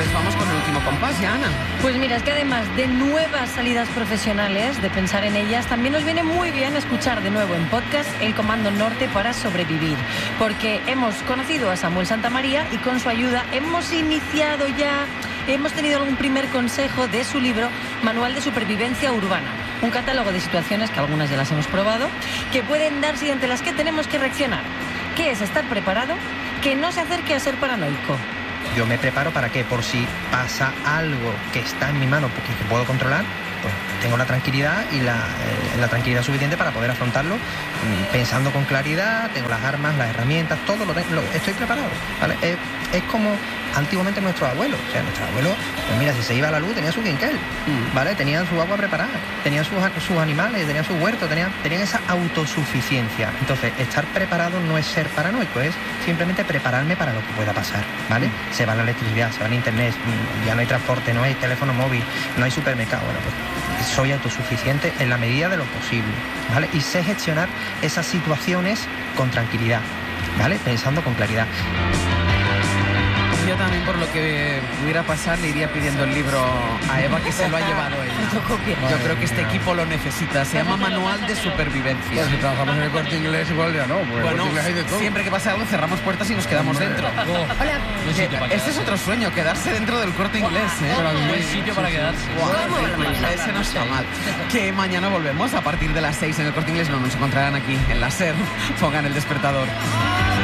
Pues vamos con el último compás, ya, Ana. Pues mira, es que además de nuevas salidas profesionales, de pensar en ellas, también nos viene muy bien escuchar de nuevo en podcast El Comando Norte para sobrevivir, porque hemos conocido a Samuel Santamaría y con su ayuda hemos tenido algún primer consejo de su libro Manual de Supervivencia Urbana, un catálogo de situaciones que algunas ya las hemos probado, que pueden darse y ante las que tenemos que reaccionar. ¿Qué es estar preparado? Que no se acerque a ser paranoico. Yo me preparo para que por si pasa algo que está en mi mano, porque que puedo controlar, pues tengo la tranquilidad y la tranquilidad suficiente para poder afrontarlo pensando con claridad, tengo las armas, las herramientas, todo estoy preparado, ¿vale? Es como antiguamente nuestros abuelos, o sea, nuestros abuelos, pues mira, si se iba a la luz tenía su quinquel, ¿vale? Tenían su agua preparada, tenían sus animales, tenían su huerto, tenían esa autosuficiencia. Entonces, estar preparado no es ser paranoico, es simplemente prepararme para lo que pueda pasar, ¿vale? Se va la electricidad, se va el internet, ya no hay transporte, no hay teléfono móvil, no hay supermercado, bueno, pues soy autosuficiente en la medida de lo posible, ¿vale? Y sé gestionar esas situaciones con tranquilidad, ¿vale? Pensando con claridad. Yo también, por lo que pudiera pasar, le iría pidiendo el libro a Eva, que se lo ha llevado ella. Yo creo que este equipo lo necesita. Se llama Manual de Supervivencia. Pues si trabajamos en el Corte Inglés, igual ya no. Pues bueno, hay de todo. siempre que pasa algo, cerramos puertas y nos quedamos dentro. Hola. Este es otro sueño, quedarse dentro del Corte Inglés, ¿eh? Buen sitio para quedarse. Ese no está mal. Que mañana volvemos a partir de las 6 en el Corte Inglés. No nos encontrarán aquí en la SER. Pongan el despertador.